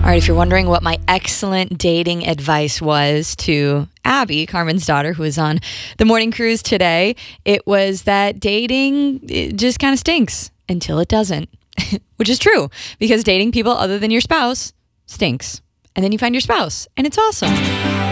All right, if you're wondering what my excellent dating advice was to Abby, Carmen's daughter, who was on the morning cruise today, it was that dating it just kind of stinks until it doesn't, which is true because dating people other than your spouse stinks. And then you find your spouse and it's awesome.